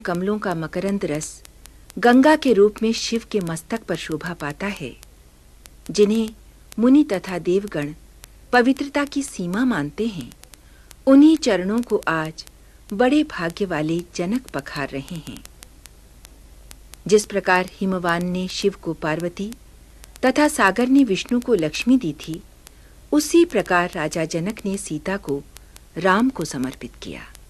कमलों का मकरंद रस गंगा के रूप में शिव के मस्तक पर शोभा पाता है, जिन्हें मुनि तथा देवगण पवित्रता की सीमा मानते हैं। उन्हीं चरणों को आज बड़े भाग्य वाले जनक पखार रहे हैं। जिस प्रकार हिमवान ने शिव को पार्वती तथा सागर ने विष्णु को लक्ष्मी दी थी, उसी प्रकार राजा जनक ने सीता को राम को समर्पित किया।